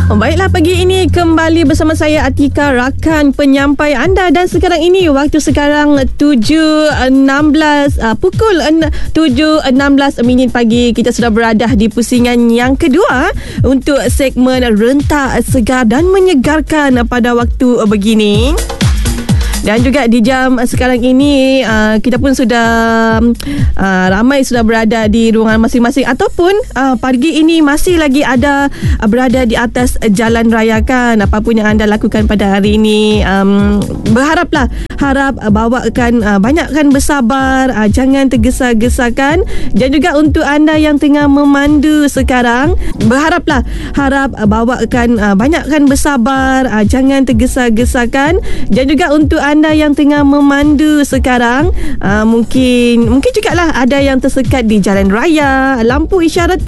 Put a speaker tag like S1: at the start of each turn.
S1: Baiklah, pagi ini kembali bersama saya Atika, rakan penyampai anda, dan sekarang ini waktu sekarang 7.16 pukul 7.16 minit pagi. Kita sudah berada di pusingan yang kedua untuk segmen Rentak Segar dan Menyegarkan pada waktu begini. Dan juga di jam sekarang ini kita pun sudah ramai sudah berada di ruangan masing-masing, ataupun pagi ini masih lagi ada berada di atas jalan raya kan. Apa pun yang anda lakukan pada hari ini, harap bawakan banyakkan bersabar, jangan tergesa-gesakan. Dan juga untuk anda yang tengah memandu sekarang, harap bawakan banyakkan bersabar, jangan tergesa-gesakan. Dan juga untuk anda yang tengah memandu sekarang, mungkin jugalah ada yang tersekat di jalan raya, lampu isyarat